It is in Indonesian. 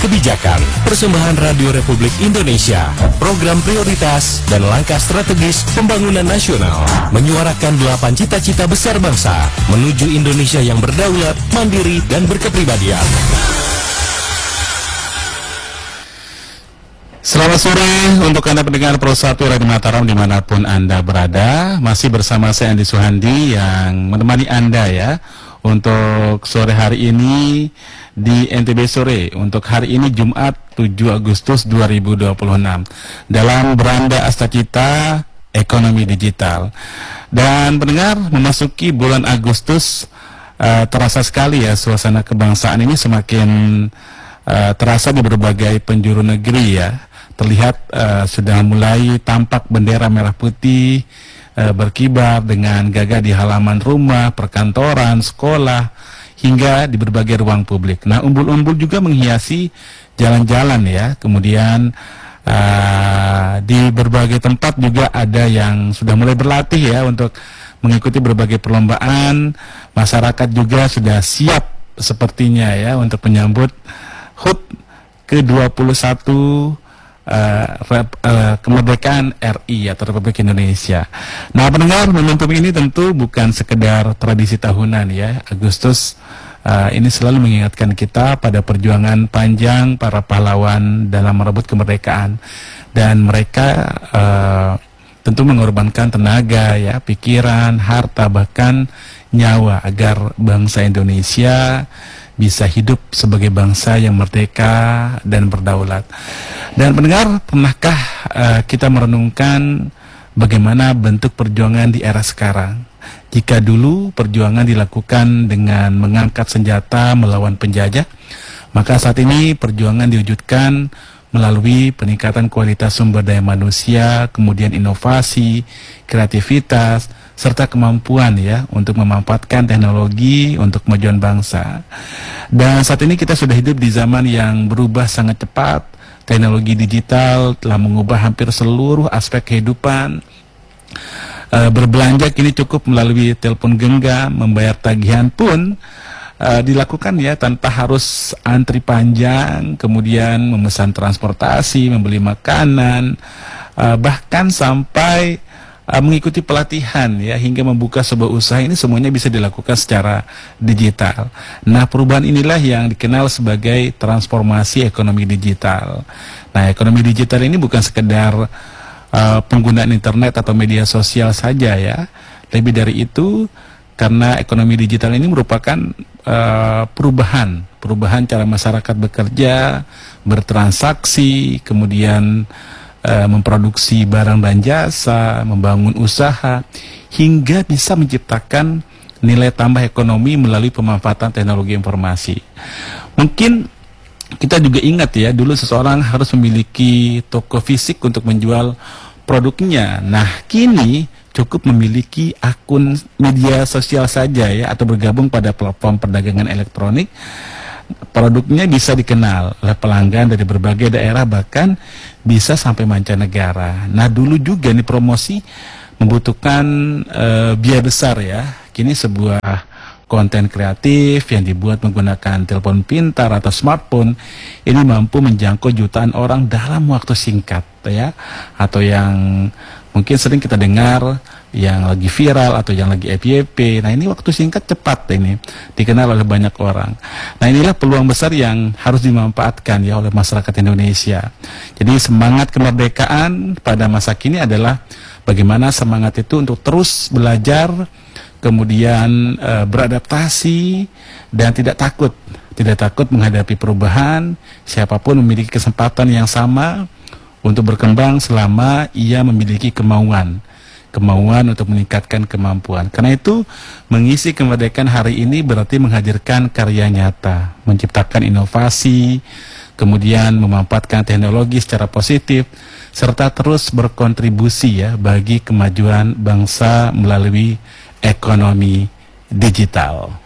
kebijakan, persembahan Radio Republik Indonesia, program prioritas dan langkah strategis pembangunan nasional, menyuarakan 8 cita-cita besar bangsa menuju Indonesia yang berdaulat, mandiri dan berkepribadian. Selamat sore untuk Anda pendengar Pro 1 Radio Mataram dimanapun Anda berada. Masih bersama saya Andi Suhandi yang menemani Anda ya untuk sore hari ini di NTB Sore. Untuk hari ini Jumat 7 Agustus 2026 dalam Beranda Astacita Ekonomi Digital. Dan pendengar, memasuki bulan Agustus terasa sekali ya suasana kebangsaan ini semakin terasa di berbagai penjuru negeri ya. Terlihat sudah mulai tampak bendera merah putih berkibar dengan gagah di halaman rumah, perkantoran, sekolah, hingga di berbagai ruang publik. Nah, umbul-umbul juga menghiasi jalan-jalan ya. Kemudian di berbagai tempat juga ada yang sudah mulai berlatih ya untuk mengikuti berbagai perlombaan. Masyarakat juga sudah siap sepertinya ya untuk menyambut HUT ke-21 kemerdekaan RI atau Republik Indonesia. Nah, pendengar, momentum ini tentu bukan sekedar tradisi tahunan ya. Agustus ini selalu mengingatkan kita pada perjuangan panjang para pahlawan dalam merebut kemerdekaan, dan mereka tentu mengorbankan tenaga ya, pikiran, harta, bahkan nyawa agar bangsa Indonesia bisa hidup sebagai bangsa yang merdeka dan berdaulat. Dan pendengar, pernahkah kita merenungkan bagaimana bentuk perjuangan di era sekarang? Jika dulu perjuangan dilakukan dengan mengangkat senjata melawan penjajah, maka saat ini perjuangan diwujudkan melalui peningkatan kualitas sumber daya manusia, kemudian inovasi, kreativitas, serta kemampuan ya untuk memanfaatkan teknologi untuk kemajuan bangsa. Dan saat ini kita sudah hidup di zaman yang berubah sangat cepat. Teknologi digital telah mengubah hampir seluruh aspek kehidupan. Berbelanja kini cukup melalui telepon genggam, membayar tagihan pun dilakukan ya tanpa harus antri panjang, kemudian memesan transportasi, membeli makanan, bahkan sampai mengikuti pelatihan ya hingga membuka sebuah usaha, ini semuanya bisa dilakukan secara digital. Nah, perubahan inilah yang dikenal sebagai transformasi ekonomi digital. Nah, ekonomi digital ini bukan sekedar penggunaan internet atau media sosial saja ya. Lebih dari itu, karena ekonomi digital ini merupakan perubahan cara masyarakat bekerja, bertransaksi, kemudian memproduksi barang dan jasa, membangun usaha, hingga bisa menciptakan nilai tambah ekonomi melalui pemanfaatan teknologi informasi. Mungkin kita juga ingat ya, dulu seseorang harus memiliki toko fisik untuk menjual produknya. Nah, kini cukup memiliki akun media sosial saja ya, atau bergabung pada platform perdagangan elektronik. Produknya bisa dikenal oleh pelanggan dari berbagai daerah, bahkan bisa sampai mancanegara. Nah, dulu juga nih promosi membutuhkan biaya besar ya. Kini sebuah konten kreatif yang dibuat menggunakan telepon pintar atau smartphone ini mampu menjangkau jutaan orang dalam waktu singkat ya. Atau yang mungkin sering kita dengar yang lagi viral atau yang lagi FYP. Nah, ini waktu singkat cepat ini dikenal oleh banyak orang. Nah, inilah peluang besar yang harus dimanfaatkan ya oleh masyarakat Indonesia. Jadi semangat kemerdekaan pada masa kini adalah bagaimana semangat itu untuk terus belajar, kemudian beradaptasi dan tidak takut menghadapi perubahan. Siapapun memiliki kesempatan yang sama untuk berkembang selama ia memiliki kemauan untuk meningkatkan kemampuan. Karena itu, mengisi kemerdekaan hari ini berarti menghadirkan karya nyata, menciptakan inovasi, kemudian memanfaatkan teknologi secara positif, serta terus berkontribusi ya bagi kemajuan bangsa melalui ekonomi digital.